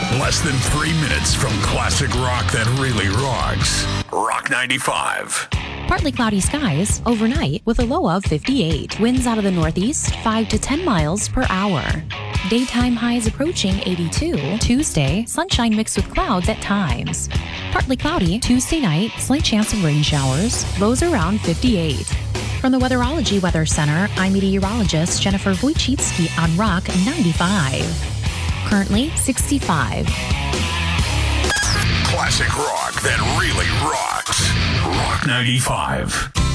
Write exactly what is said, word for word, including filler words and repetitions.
Less than three minutes from classic rock that really rocks. Rock ninety-five. Partly cloudy skies overnight with a low of fifty-eight. Winds out of the northeast, five to ten miles per hour. Daytime highs approaching eighty-two. Tuesday, sunshine mixed with clouds at times. Partly cloudy Tuesday night, slight chance of rain showers. Lows around fifty-eight. From the Weatherology Weather Center, I'm meteorologist Jennifer Wojcicki on Rock ninety-five. Currently sixty-five. Classic rock that really rocks. Rock ninety-five.